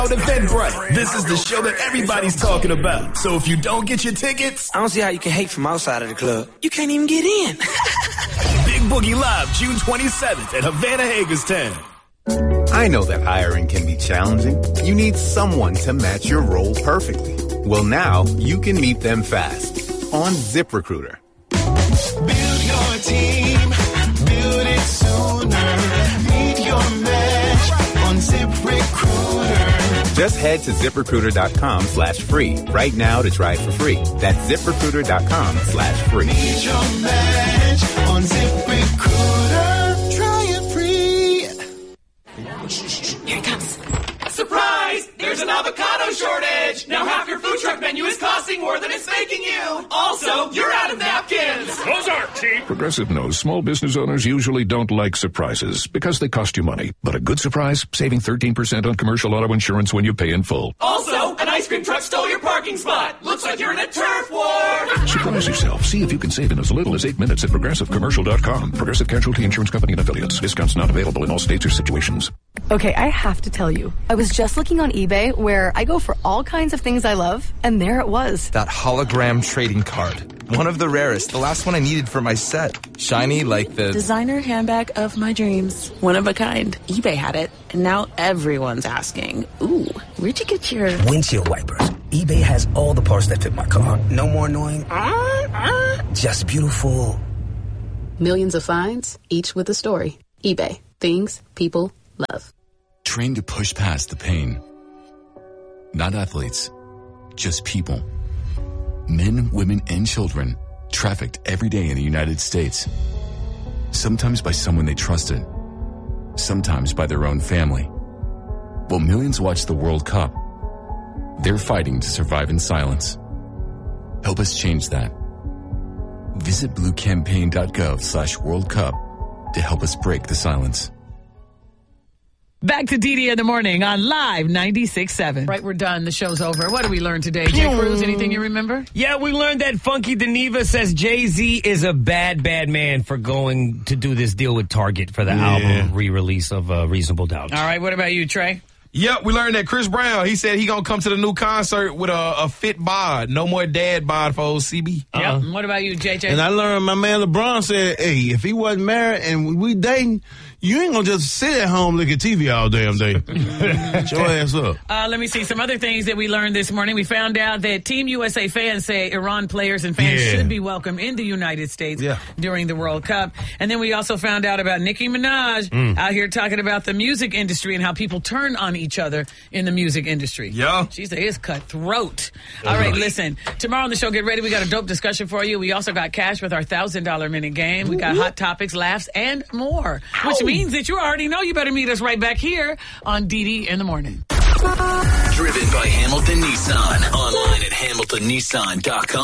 Eventbrite. This is the show that everybody's talking about. So if you don't get your tickets, I don't see how you can hate from outside of the club. You can't even get in. Big Boogie Live, June 27th at Havana Hagerstown. I know that hiring can be challenging. You need someone to match your role perfectly. Well, now you can meet them fast on ZipRecruiter. Build your team, build it sooner. Meet your match on ZipRecruiter. Just head to ZipRecruiter.com/free right now to try it for free. That's ZipRecruiter.com/free. Meet your match on ZipRecruiter. Try it free. Here it comes. Surprise! There's an avocado shortage! Now half your food truck menu is costing more than it's making you! Also, you're out of napkins! Those aren't cheap! Progressive knows small business owners usually don't like surprises because they cost you money. But a good surprise, saving 13% on commercial auto insurance when you pay in full. Also, an ice cream truck stole your parking spot! Looks like you're in a turf war! Surprise yourself. See if you can save in as little as 8 minutes at ProgressiveCommercial.com. Progressive Casualty Insurance Company and Affiliates. Discounts not available in all states or situations. Okay, I have to tell you. I was just looking on eBay where I go for all kinds of things I love, and there it was. That hologram trading card. One of the rarest. The last one I needed for my set. Shiny like the... designer handbag of my dreams. One of a kind. eBay had it, and now everyone's asking, ooh, where'd you get your... windshield wipers. eBay has all the parts that fit my car. No more annoying... just beautiful. Millions of finds, each with a story. eBay. Things people love. Train to push past the pain. Not athletes, just people. Men, women, and children trafficked every day in the United States. Sometimes by someone they trusted. Sometimes by their own family. While millions watch the World Cup, they're fighting to survive in silence. Help us change that. Visit bluecampaign.gov/World Cup to help us break the silence. Back to DD in the morning on Live 96.7. Right, we're done. The show's over. What did we learn today? Jay Cruz, anything you remember? Yeah, we learned that Funky Dineva says Jay-Z is a bad man for going to do this deal with Target for the album re-release of Reasonable Doubt. All right, what about you, Trey? Yep, we learned that Chris Brown, he said he gonna come to the new concert with a fit bod. No more dad bod for old CB. Yep. What about you, JJ? And I learned my man LeBron said, hey, if he wasn't married and we dating, you ain't gonna just sit at home look at TV all damn day. Get your ass up. Let me see some other things that we learned this morning. We found out that Team USA fans say Iran players and fans should be welcome in the United States during the World Cup. And then we also found out about Nicki Minaj out here talking about the music industry and how people turn on each other in the music industry. Yeah. She said it's cutthroat. All right, listen. Tomorrow on the show, get ready. We got a dope discussion for you. We also got cash with our $1,000 minute game. We got hot topics, laughs, and more. Which means that you already know you better meet us right back here on DD in the morning. Driven by Hamilton Nissan. Online at HamiltonNissan.com.